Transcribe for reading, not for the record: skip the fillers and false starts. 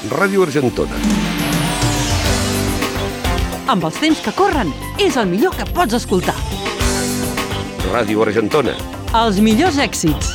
Ràdio Argentona. Amb els temps que corren, és el millor que pots escoltar. Ràdio Argentona. Els millors èxits.